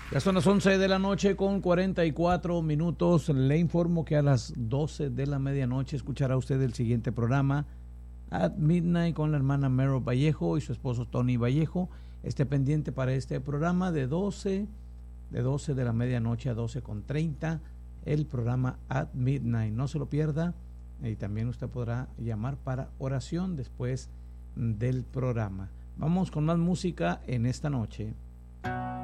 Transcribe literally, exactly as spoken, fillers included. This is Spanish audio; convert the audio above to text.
Ya son las once de la noche con cuarenta y cuatro minutos. Le informo que a las doce de la medianoche escuchará usted el siguiente programa, At Midnight, con la hermana Meryl Vallejo y su esposo Tony Vallejo. Esté pendiente para este programa de doce, de doce de la medianoche a doce con treinta, el programa At Midnight. No se lo pierda, y también usted podrá llamar para oración después del programa. Vamos con más música en esta noche.